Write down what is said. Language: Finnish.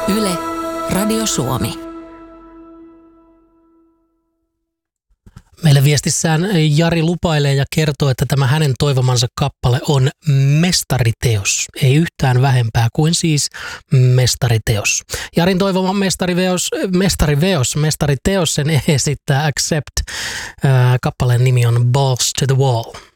Yle, Radio Suomi. Meille viestissään Jari lupailee ja kertoo, että tämä hänen toivomansa kappale on mestariteos. Ei yhtään vähempää kuin siis mestariteos. Jarin toivoma mestariteos sen esittää Accept. Kappaleen nimi on Balls to the Wall.